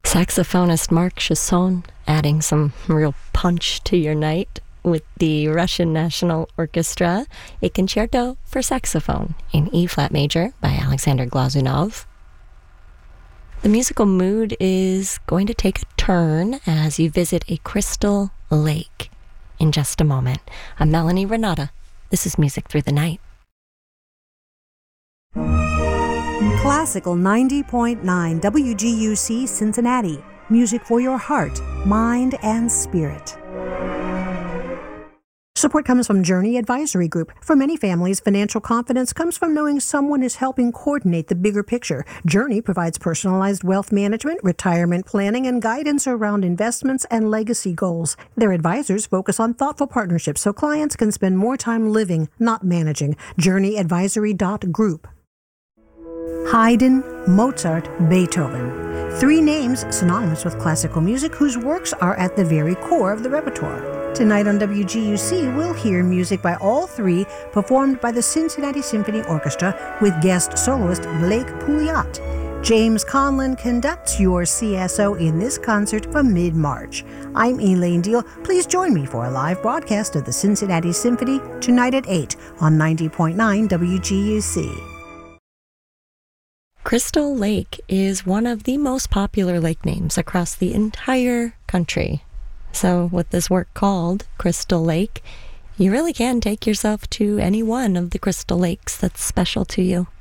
Saxophonist Marc Chesson adding some real punch to your night with the Russian National Orchestra, a concerto for saxophone in E-flat major by Alexander Glazunov. The musical mood is going to take a turn as you visit a crystal lake in just a moment. I'm Melanie Renata. This is Music Through the Night. Classical 90.9 WGUC Cincinnati. Music for your heart, mind, and spirit. Support comes from Journey Advisory Group. For many families, financial confidence comes from knowing someone is helping coordinate the bigger picture. Journey provides personalized wealth management, retirement planning, and guidance around investments and legacy goals. Their advisors focus on thoughtful partnerships so clients can spend more time living, not managing. JourneyAdvisory.group. Haydn, Mozart, Beethoven. Three names synonymous with classical music whose works are at the very core of the repertoire. Tonight on WGUC, we'll hear music by all three performed by the Cincinnati Symphony Orchestra with guest soloist Blake Pouliot. James Conlon conducts your CSO in this concert from mid-March. I'm Elaine Deal. Please join me for a live broadcast of the Cincinnati Symphony tonight at 8 on 90.9 WGUC. Crystal Lake is one of the most popular lake names across the entire country. So with this work called Crystal Lake, you really can take yourself to any one of the crystal lakes that's special to you.